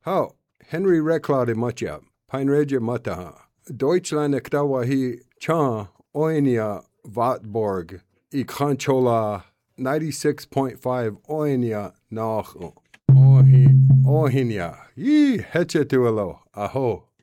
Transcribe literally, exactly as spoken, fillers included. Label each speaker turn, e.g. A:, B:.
A: Hau, Henry Recklade Matja, Peinreje Mataha. Deutschland Ektawahi Cha, Oenia Vatborg, Ikranchola, ninety-six point five Oenia Nach Ohi Ohinia. Ye Hechetuelo, Aho.